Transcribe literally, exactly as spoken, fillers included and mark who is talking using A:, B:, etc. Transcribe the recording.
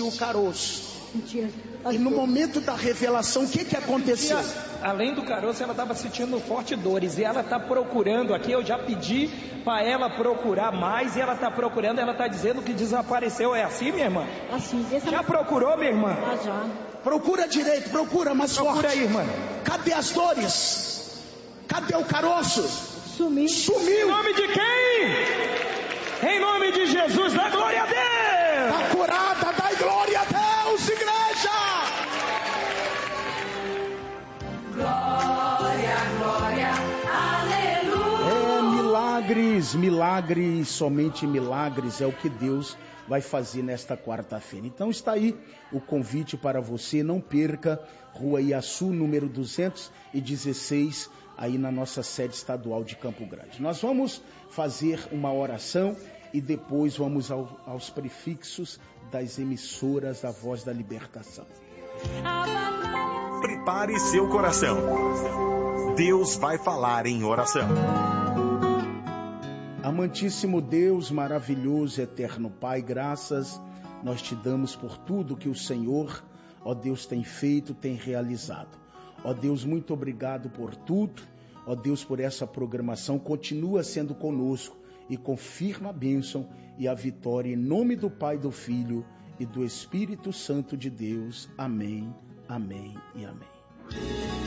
A: o caroço. E no momento da revelação, o que que aconteceu?
B: Além do caroço, ela estava sentindo fortes dores. E ela está procurando aqui, eu já pedi para ela procurar mais. E ela está procurando, ela está dizendo que desapareceu. É assim, minha irmã?
C: Assim.
B: Já procurou, minha irmã?
C: Ah, já.
A: Procura direito, procura mais
B: procura
A: forte.
B: Procura aí, irmã.
A: Cadê as dores? Cadê o caroço?
C: Sumiu.
A: Sumiu.
B: Em nome de quem? Em nome de Jesus, dá glória a Deus.
A: Está curada, dá glória a Deus, igreja.
D: Glória, glória, aleluia.
A: É milagres, milagres, somente milagres é o que Deus vai fazer nesta quarta-feira. Então está aí o convite para você, não perca, Rua Iaçu, número duzentos e dezesseis, aí na nossa sede estadual de Campo Grande. Nós vamos fazer uma oração e depois vamos ao, aos prefixos das emissoras da Voz da Libertação.
E: Prepare seu coração. Deus vai falar em oração.
A: Amantíssimo Deus, maravilhoso, eterno Pai, graças nós te damos por tudo que o Senhor, ó Deus, tem feito, tem realizado. Ó Deus, muito obrigado por tudo. Ó Deus, por essa programação, continua sendo conosco e confirma a bênção e a vitória em nome do Pai, do Filho e do Espírito Santo de Deus. Amém, amém e amém.